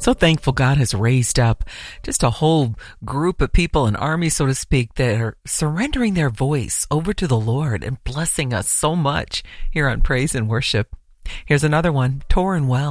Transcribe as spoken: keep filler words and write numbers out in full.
So thankful God has raised up just a whole group of people, an army, so to speak, that are surrendering their voice over to the Lord and blessing us so much here on Praise and Worship. Here's another one, Torrin Wells.